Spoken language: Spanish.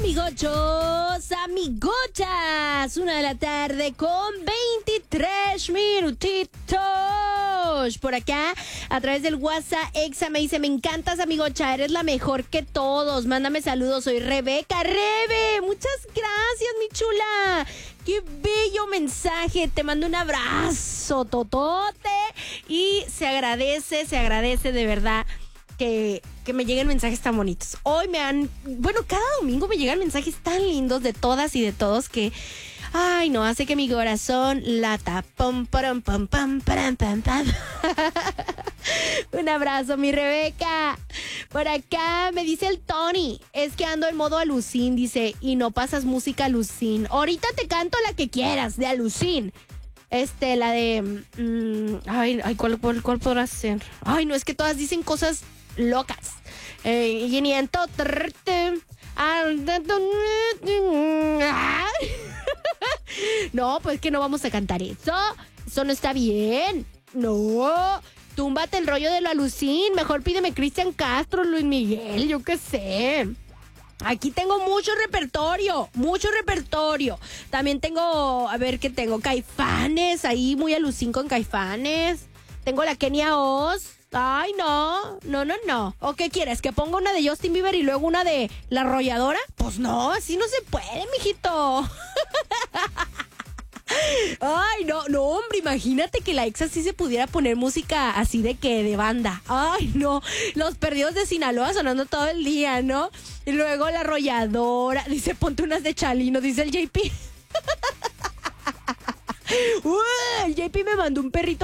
amigochos, amigochas. 1 de la tarde con 23 minutitos. Por acá, a través del WhatsApp, Exa me dice: me encantas, amigocha, eres la mejor que todos. Mándame saludos, soy Rebeca. Rebe, muchas gracias, mi chula. Qué bello mensaje. Te mando un abrazo, totote. Y se agradece de verdad que me lleguen mensajes tan bonitos. Hoy cada domingo me llegan mensajes tan lindos de todas y de todos que, ay, no, hace que mi corazón lata. Pam, param, pam, pam, param, pam, pam. Un abrazo, mi Rebeca. Por acá me dice el Tony, es que ando en modo alucín, dice, y no pasas música alucín. Ahorita te canto la que quieras de alucín. La de... ¿cuál podrá ser? Ay, no, es que todas dicen cosas locas. No, pues que no vamos a cantar eso. Eso no está bien. No, túmbate el rollo de lo alucín. Mejor pídeme Cristian Castro, Luis Miguel, yo qué sé. Aquí tengo mucho repertorio. También tengo, a ver qué tengo, Caifanes, ahí muy alucín con Caifanes. Tengo la Kenia Oz. Ay, no. ¿O qué quieres? ¿Que ponga una de Justin Bieber y luego una de La Arrolladora? Pues no, así no se puede, mijito. Ay, no, hombre, imagínate que la Exa sí se pudiera poner música así de banda. Ay, no, Los Perdidos de Sinaloa sonando todo el día, ¿no? Y luego La Arrolladora, dice, ponte unas de Chalino, dice el JP. El JP me mandó un perrito